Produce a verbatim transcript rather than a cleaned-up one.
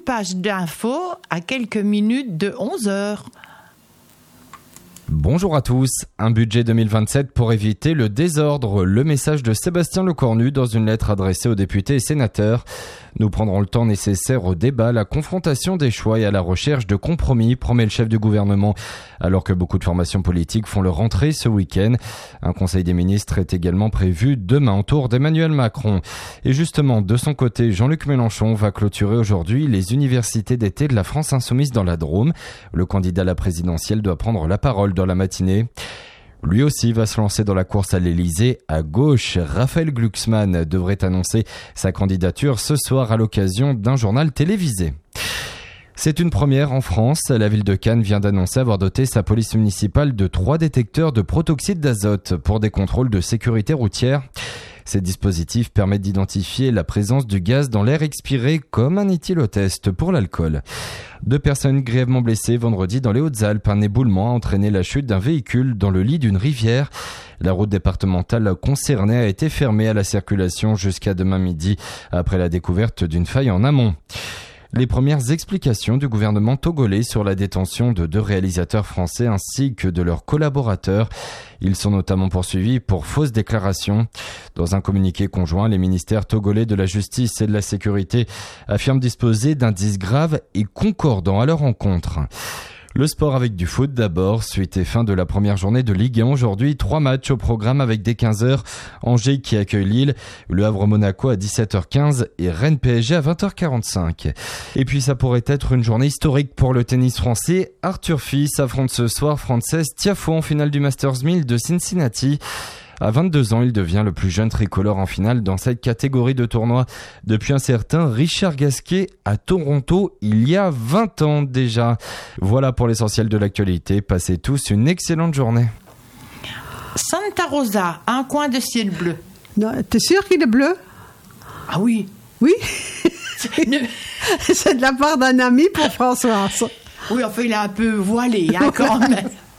une page d'info à quelques minutes de onze heures. Bonjour à tous. Un budget deux mille vingt-sept pour éviter le désordre. Le message de Sébastien Lecornu dans une lettre adressée aux députés et sénateurs. Nous prendrons le temps nécessaire au débat, à la confrontation des choix et à la recherche de compromis, promet le chef du gouvernement. Alors que beaucoup de formations politiques font leur rentrée ce week-end. Un conseil des ministres est également prévu demain autour d'Emmanuel Macron. Et justement, de son côté, Jean-Luc Mélenchon va clôturer aujourd'hui les universités d'été de la France insoumise dans la Drôme. Le candidat à la présidentielle doit prendre la parole dans la matinée. Lui aussi va se lancer dans la course à l'Elysée. À gauche, Raphaël Glucksmann devrait annoncer sa candidature ce soir à l'occasion d'un journal télévisé. C'est une première en France. La ville de Cannes vient d'annoncer avoir doté sa police municipale de trois détecteurs de protoxyde d'azote pour des contrôles de sécurité routière. Ces dispositifs permettent d'identifier la présence du gaz dans l'air expiré comme un éthylotest pour l'alcool. Deux personnes grièvement blessées vendredi dans les Hautes-Alpes. Un éboulement a entraîné la chute d'un véhicule dans le lit d'une rivière. La route départementale concernée a été fermée à la circulation jusqu'à demain midi après la découverte d'une faille en amont. Les premières explications du gouvernement togolais sur la détention de deux réalisateurs français ainsi que de leurs collaborateurs. Ils sont notamment poursuivis pour fausses déclarations. Dans un communiqué conjoint, les ministères togolais de la Justice et de la Sécurité affirment disposer d'indices graves et concordants à leur encontre. Le sport avec du foot d'abord, suite et fin de la première journée de Ligue un aujourd'hui. Trois matchs au programme avec dès quinze heures. Angers qui accueille Lille, Le Havre-Monaco à dix-sept heures quinze et Rennes-P S G à vingt heures quarante-cinq. Et puis ça pourrait être une journée historique pour le tennis français. Arthur Fils affronte ce soir Frances Tiafoe en finale du Masters mille de Cincinnati. À vingt-deux ans, il devient le plus jeune tricolore en finale dans cette catégorie de tournoi depuis un certain Richard Gasquet à Toronto il y a vingt ans déjà. Voilà pour l'essentiel de l'actualité. Passez tous une excellente journée. Santa Rosa, un coin de ciel bleu. Non, t'es sûr qu'il est bleu? Ah oui. Oui. Ne... C'est de la part d'un ami pour François. Oui, enfin, il est un peu voilé, hein, quand même.